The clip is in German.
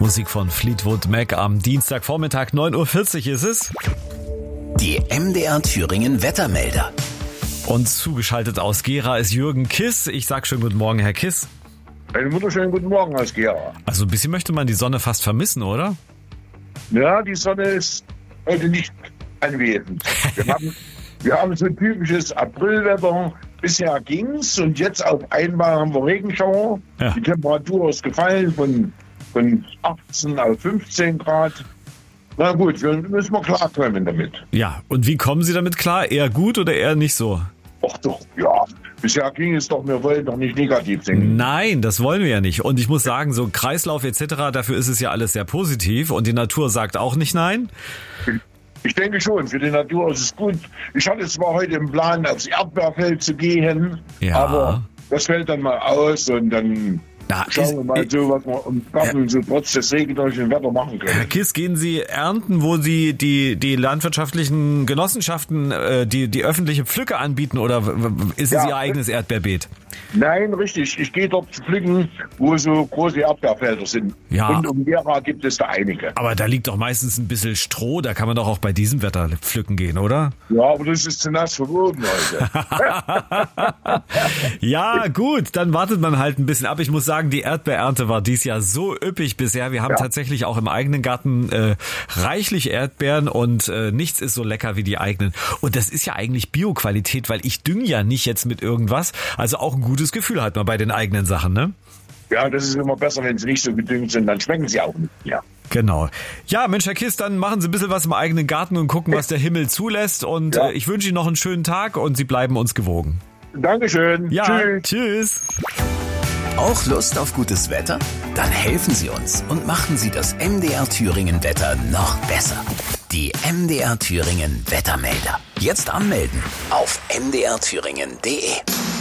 Musik von Fleetwood Mac am Dienstagvormittag, 9.40 Uhr ist es. Die MDR Thüringen Wettermelder. Und zugeschaltet aus Gera ist Jürgen Kiss. Ich sag schönen guten Morgen, Herr Kiss. Einen wunderschönen guten Morgen aus Gera. Also ein bisschen möchte man die Sonne fast vermissen, oder? Ja, die Sonne ist heute nicht anwesend. Wir haben so ein typisches Aprilwetter. Bisher ging's und jetzt auf einmal haben wir Regenschauer. Ja. Die Temperatur ist gefallen von 18 auf 15 Grad. Na gut, wir müssen mal klarkommen damit. Ja, und wie kommen Sie damit klar? Eher gut oder eher nicht so? Ach doch, ja. Bisher ging es doch, wir wollen doch nicht negativ denken. Nein, das wollen wir ja nicht. Und ich muss sagen, so Kreislauf etc., dafür ist es ja alles sehr positiv. Und die Natur sagt auch nicht nein. Ich denke schon, für die Natur ist es gut. Ich hatte zwar heute im Plan, aufs Erdbeerfeld zu gehen, ja, aber das fällt dann mal aus und dann schauen wir mal so, was wir im Garten so trotz des regnerischen Wetter machen können. Herr Kiss, gehen Sie ernten, wo Sie die landwirtschaftlichen Genossenschaften die öffentliche Pflücke anbieten, oder ist es Ihr eigenes Erdbeerbeet? Nein, richtig. Ich gehe dort pflücken, wo so große Erdbeerfelder sind. Ja. Und um Gera gibt es da einige. Aber da liegt doch meistens ein bisschen Stroh, da kann man doch auch bei diesem Wetter pflücken gehen, oder? Ja, aber das ist zu nass verboten heute. Ja, gut, dann wartet man halt ein bisschen ab. Ich muss sagen, die Erdbeerernte war dieses Jahr so üppig bisher. Wir haben tatsächlich auch im eigenen Garten reichlich Erdbeeren und nichts ist so lecker wie die eigenen. Und das ist ja eigentlich Bioqualität, weil ich dünge ja nicht jetzt mit irgendwas. Also auch ein gutes Gefühl hat man bei den eigenen Sachen, ne? Ja, das ist immer besser, wenn sie nicht so gedüngt sind, dann schmecken sie auch nicht. Ja. Genau. Ja, Mensch, Herr Kiss, dann machen Sie ein bisschen was im eigenen Garten und gucken, was der Himmel zulässt. Und ich wünsche Ihnen noch einen schönen Tag und Sie bleiben uns gewogen. Dankeschön. Ja, tschüss. Auch Lust auf gutes Wetter? Dann helfen Sie uns und machen Sie das MDR Thüringen Wetter noch besser. Die MDR Thüringen Wettermelder. Jetzt anmelden auf mdrthüringen.de.